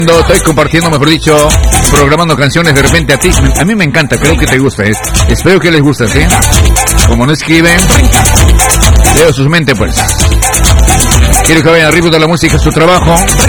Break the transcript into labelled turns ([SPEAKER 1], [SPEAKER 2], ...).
[SPEAKER 1] Estoy compartiendo, mejor dicho, programando canciones de repente a ti. A mí me encanta, creo que te gusta. Espero que les guste, ¿sí? Como no escriben, leo sus mentes, pues. Quiero que vayan arriba de la música, su trabajo.